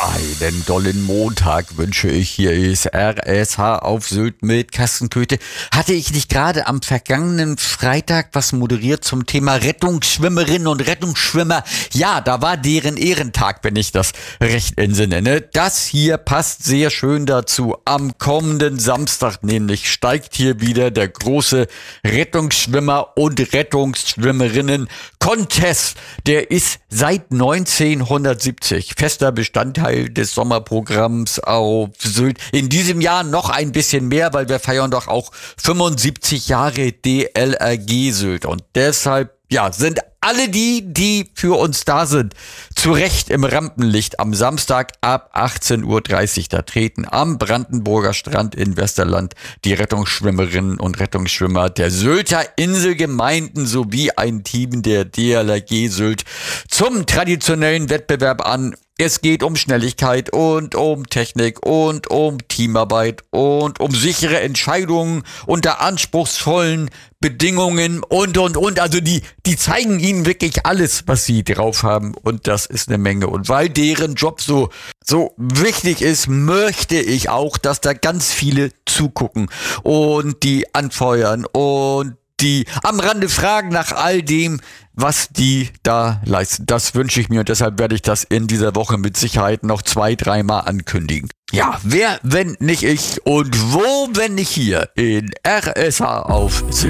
Einen dollen Montag wünsche ich. Hier ist RSH auf Sylt mit Carsten Köthe. Hatte ich nicht gerade am vergangenen Freitag was moderiert zum Thema Rettungsschwimmerinnen und Rettungsschwimmer? Ja, da war deren Ehrentag, wenn ich das recht entsinne. Ne? Das hier passt sehr schön dazu. Am kommenden Samstag nämlich steigt hier wieder der große Rettungsschwimmer und Rettungsschwimmerinnen-Contest. Der ist seit 1970 fester Bestandteil des Sommerprogramms auf Sylt. In diesem Jahr noch ein bisschen mehr, weil wir feiern doch auch 75 Jahre DLRG Sylt. Und deshalb, ja, sind alle die für uns da sind, zu Recht im Rampenlicht am Samstag ab 18:30 Uhr. Da treten am Brandenburger Strand in Westerland die Rettungsschwimmerinnen und Rettungsschwimmer der Sylter Inselgemeinden sowie ein Team der DLRG Sylt zum traditionellen Wettbewerb an. Es geht um Schnelligkeit und um Technik und um Teamarbeit und um sichere Entscheidungen unter anspruchsvollen Bedingungen und. Also die zeigen ihnen wirklich alles, was sie drauf haben, und das ist eine Menge. Und weil deren Job so wichtig ist, möchte ich auch, dass da ganz viele zugucken und die anfeuern und die am Rande fragen nach all dem, was die da leisten. Das wünsche ich mir, und deshalb werde ich das in dieser Woche mit Sicherheit noch 2-3 Mal ankündigen. Ja, wer, wenn nicht ich, und wo, wenn nicht hier in RSH auf Sylt.